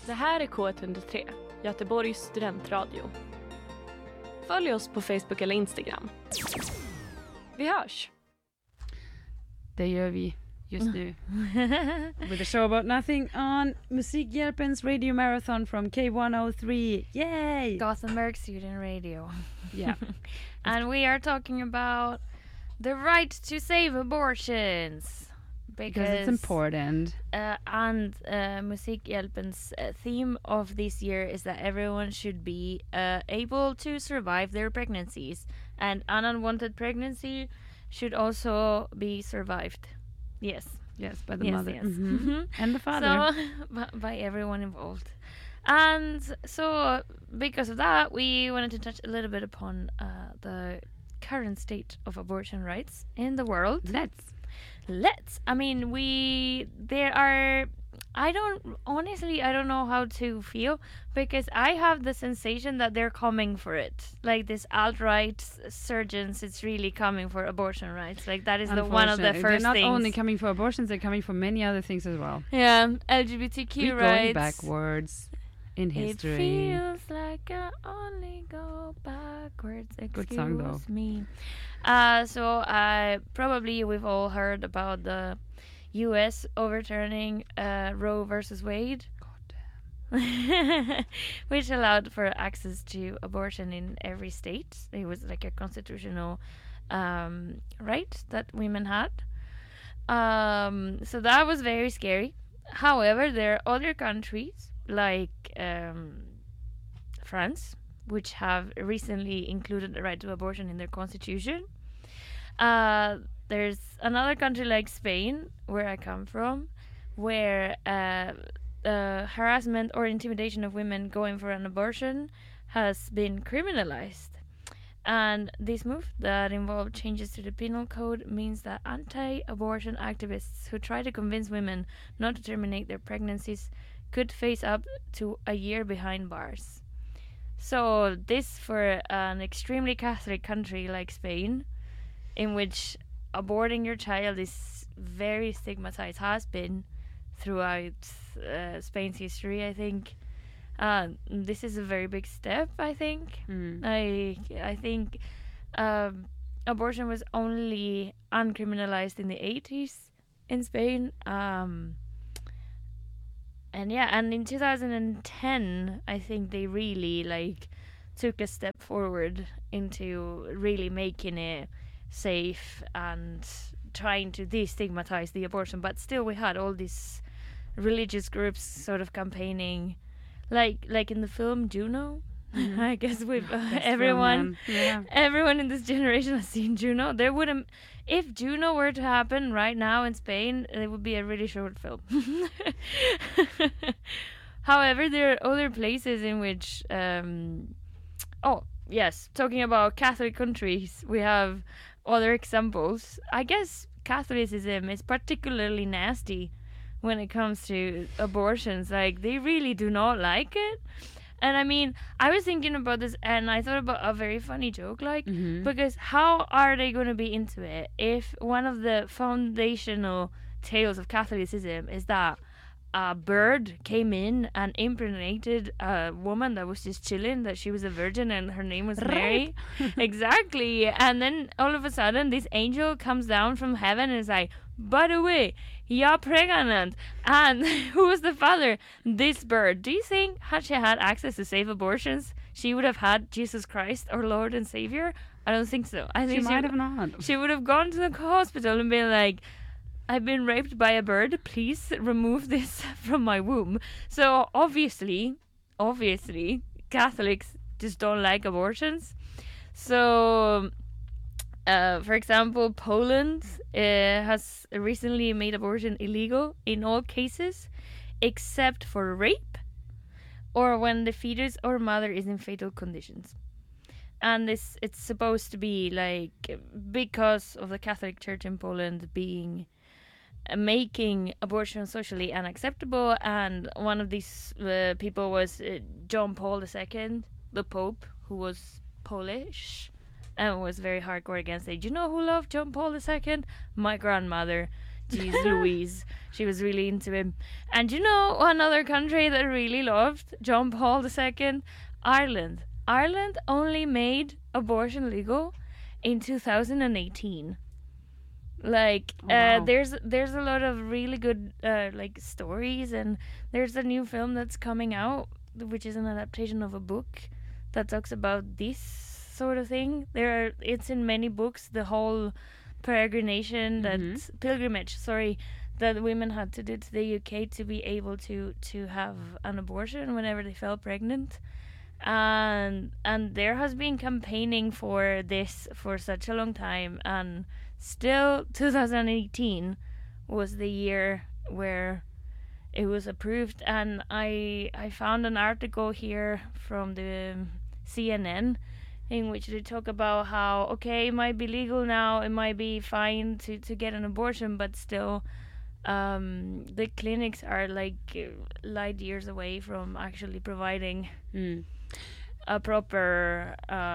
Det här är K103, Göteborgs studentradio. Följ oss på Facebook eller Instagram. Vi hörs! Det gör vi just nu. With a show about nothing on Musikhjälpen's Radio Marathon from K103. Yay! Gothenburg Student Radio. Yeah. And we are talking about the right to save abortions. Because it's important. And Musikhjälpen's theme of this year is that everyone should be able to survive their pregnancies. And an unwanted pregnancy should also be survived. Yes. Yes, by the mother. Yes. Mm-hmm. And the father. So, by everyone involved. And so, because of that, we wanted to touch a little bit upon the current state of abortion rights in the world. Let's. I mean, I don't know how to feel, because I have the sensation that they're coming for it. Like this alt-right surgeons, it's really coming for abortion rights. Like that is one of the first things. They're not only coming for abortions, they're coming for many other things as well. Yeah, LGBTQ We're rights. going backwards in history. It feels like I only go backwards. Good song, though. Me. So probably we've all heard about the U.S. overturning Roe versus Wade. Goddamn. Which allowed for access to abortion in every state. It was like a constitutional right that women had. So that was very scary. However, there are other countries like France, which have recently included the right to abortion in their constitution. There's another country like Spain, where I come from, where harassment or intimidation of women going for an abortion has been criminalized. And this move that involved changes to the penal code means that anti-abortion activists who try to convince women not to terminate their pregnancies could face up to a year behind bars. So this, for an extremely Catholic country like Spain, in which aborting your child is very stigmatized, has been throughout Spain's history, I think. This is a very big step, I think. I think abortion was only uncriminalized in the 80s in Spain. And in 2010, I think they really took a step forward into really making it safe and trying to destigmatize the abortion. But still, we had all these religious groups sort of campaigning, like in the film Juno. Mm-hmm. I guess everyone in this generation has seen Juno. There wouldn't, if Juno were to happen right now in Spain, it would be a really short film. However, there are other places in which, talking about Catholic countries, we have other examples. I guess Catholicism is particularly nasty when it comes to abortions. Like, they really do not like it. And I mean, I was thinking about this, and I thought about a very funny joke, because how are they going to be into it if one of the foundational tales of Catholicism is that a bird came in and impregnated a woman that was just chilling, that she was a virgin and her name was Mary. Exactly. And then all of a sudden, this angel comes down from heaven and is like, by the way, you're pregnant. And who was the father? This bird. Do you think, had she had access to safe abortions, she would have had Jesus Christ, our Lord and Savior? I don't think so. I think she might have not. She would have gone to the hospital and been like, I've been raped by a bird. Please remove this from my womb. So obviously, Catholics just don't like abortions. So, for example, Poland has recently made abortion illegal in all cases, except for rape or when the fetus or mother is in fatal conditions. And it's supposed to be because of the Catholic Church in Poland making abortion socially unacceptable, and one of these people was John Paul II, the Pope, who was Polish and was very hardcore against it. Do you know who loved John Paul II? My grandmother. Jeez Louise. She was really into him. And you know another country that really loved John Paul II? Ireland. Ireland only made abortion legal in 2018. Like wow. there's a lot of really good like stories, and there's a new film that's coming out which is an adaptation of a book that talks about this sort of thing. It's in many books, the whole pilgrimage that women had to do to the UK to be able to have an abortion whenever they fell pregnant. And there has been campaigning for this for such a long time, and still 2018 was the year where it was approved. And I found an article here from the CNN in which they talk about how, okay, it might be legal now, it might be fine to get an abortion, but still the clinics are like light years away from actually providing a proper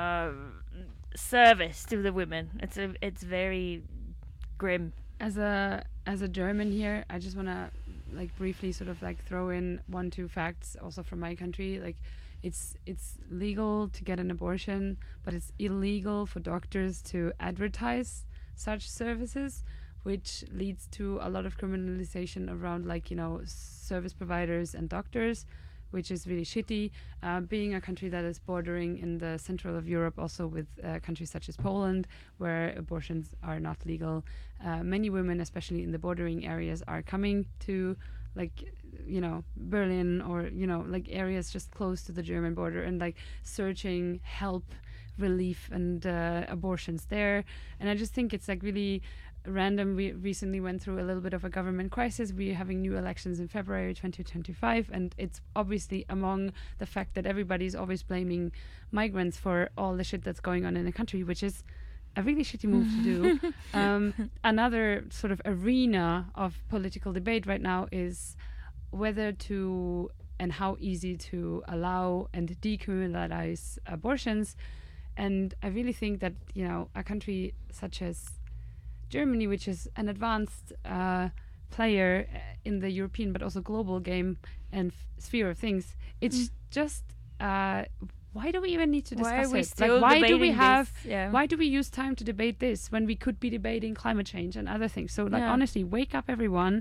service to the women. It's very grim. As a German here, I just want to like briefly sort of like throw in 1-2 facts also from my country. Like it's legal to get an abortion, but it's illegal for doctors to advertise such services, which leads to a lot of criminalization around, like, you know, service providers and doctors, which is really shitty. Being a country that is bordering in the central of Europe, also with countries such as Poland, where abortions are not legal, many women, especially in the bordering areas, are coming to, like, you know, Berlin or, you know, like areas just close to the German border and like searching help, relief and abortions there. And I just think it's like really random. We recently went through a little bit of a government crisis. We're having new elections in February 2025, and it's obviously among the fact that everybody's always blaming migrants for all the shit that's going on in the country, which is a really shitty move to do. Another sort of arena of political debate right now is whether to and how easy to allow and decriminalize abortions. And I really think that, you know, a country such as Germany, which is an advanced player in the European but also global game and sphere of things, it's just why do we even need to discuss Why are we it? still Like, why do we debating have this? Yeah. why do we use time to debate this when we could be debating climate change and other things? So like, Yeah. honestly, wake up everyone.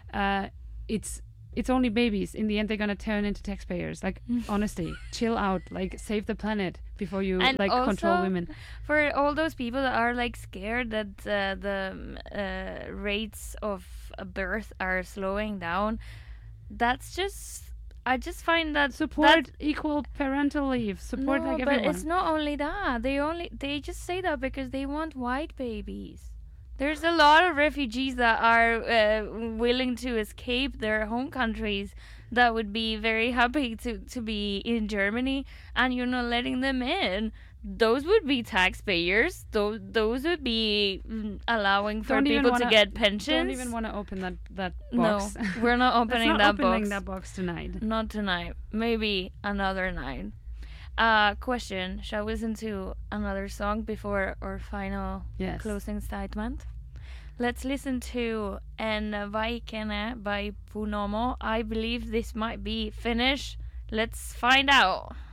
It's only babies. In the end, they're gonna turn into taxpayers. Like, honestly, chill out. Like, save the planet before you And like control also, women. For all those people that are like scared that the rates of birth are slowing down, that's just, I just find that Support equal parental leave. Support no, like but everyone. it's not only that. They just say that because they want white babies. There's a lot of refugees that are willing to escape their home countries that would be very happy to be in Germany, and you're not letting them in. Those would be taxpayers. Those would be allowing for Don't even people to wanna- get pensions. Don't even want to open that No, box. we're not Let's opening not that opening box. that box tonight. Not tonight. Maybe another night. Question. Shall we listen to another song before our final Yes. closing statement? Let's listen to En Vaikene by Punomo. I believe this might be Finnish. Let's find out.